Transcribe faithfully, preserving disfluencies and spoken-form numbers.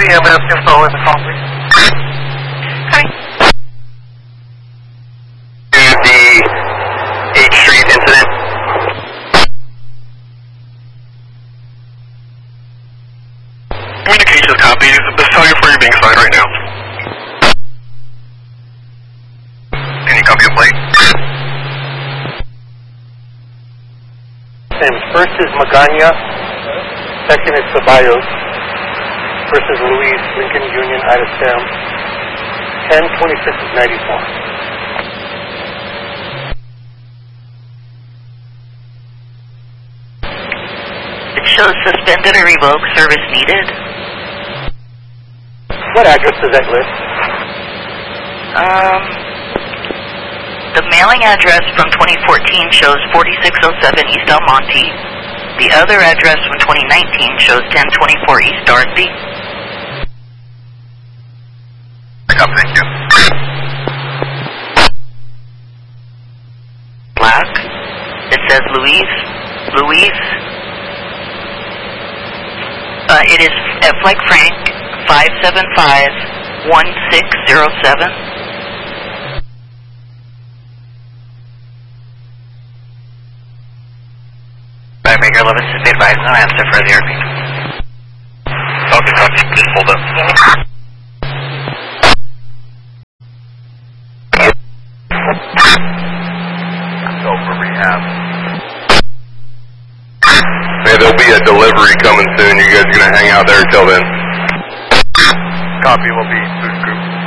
M S info in the call, please. Okay. To the eighth Street incident. Communications copy. Let's tell you where you're being signed right now. Can you copy a plate? Names. First is Magana, second is Ceballos, first is Luis, Lincoln Union, Ida Sam, ten twenty-six ninety-four. It shows suspended or revoked, service needed. What address does that list? Um, the mailing address from twenty fourteen shows forty-six oh seven East El Monte. The other address from twenty nineteen shows ten twenty-four East Dorothy. Copy, thank you. Black. It says Luis. Luis. Uh, it is at Flight Frank five seven five one six zero seven. Maker eleven, be advised, no answer for the airplane. Okay, copy, just hold up. Go for rehab. Hey, there'll be a delivery coming soon. You guys are gonna hang out there till then. Copy, will be